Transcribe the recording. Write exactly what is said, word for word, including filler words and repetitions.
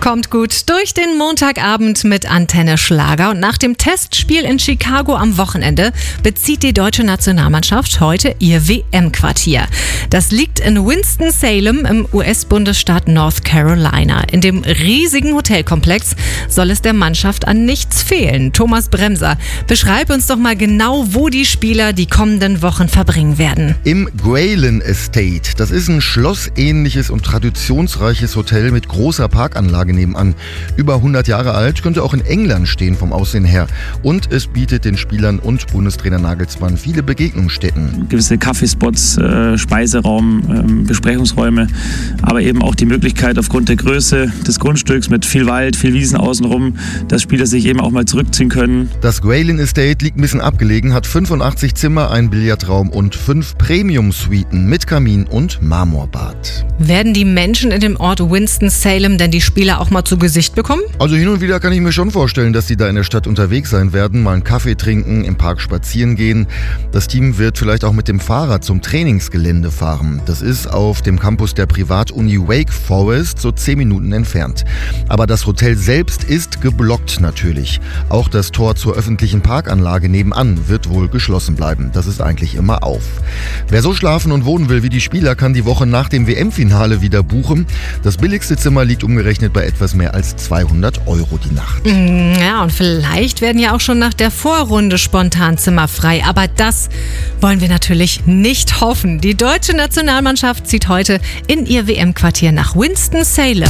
Kommt gut durch den Montagabend mit Antenne Schlager. Und nach dem Testspiel in Chicago am Wochenende bezieht die deutsche Nationalmannschaft heute ihr W M-Quartier. Das liegt in Winston-Salem im U S-Bundesstaat North Carolina. In dem riesigen Hotelkomplex soll es der Mannschaft an nichts fehlen. Thomas Bremser, beschreib uns doch mal genau, wo die Spieler die kommenden Wochen verbringen werden. Im Grayling Estate. Das ist ein schlossähnliches und traditionsreiches Hotel mit großer Parkanlage nebenan. Über hundert Jahre alt, könnte auch in England stehen vom Aussehen her. Und es bietet den Spielern und Bundestrainer Nagelsmann viele Begegnungsstätten. Gewisse Kaffeespots, äh, Speiseraum, äh, Besprechungsräume, aber eben auch die Möglichkeit aufgrund der Größe des Grundstücks mit viel Wald, viel Wiesen außenrum, dass Spieler sich eben auch mal zurückziehen können. Das Grayling Estate liegt ein bisschen abgelegen, hat fünfundachtzig Zimmer, einen Billardraum und fünf Premium-Suiten mit Kamin und Marmorbad. Werden die Menschen in dem Ort Winston-Salem denn die Spieler auch mal zu Gesicht bekommen? Also hin und wieder kann ich mir schon vorstellen, dass die da in der Stadt unterwegs sein werden, mal einen Kaffee trinken, im Park spazieren gehen. Das Team wird vielleicht auch mit dem Fahrrad zum Trainingsgelände fahren. Das ist auf dem Campus der Privatuni Wake Forest, so zehn Minuten entfernt. Aber das Hotel selbst ist geblockt natürlich. Auch das Tor zur öffentlichen Parkanlage nebenan wird wohl geschlossen bleiben. Das ist eigentlich immer auf. Wer so schlafen und wohnen will wie die Spieler, kann die Woche nach dem W M-Finale wieder buchen. Das billigste Zimmer liegt umgerechnet bei etwas mehr als zweihundert Euro die Nacht. Ja, und vielleicht werden ja auch schon nach der Vorrunde spontan Zimmer frei. Aber das wollen wir natürlich nicht hoffen. Die deutsche Nationalmannschaft zieht heute in ihr W M-Quartier nach Winston-Salem.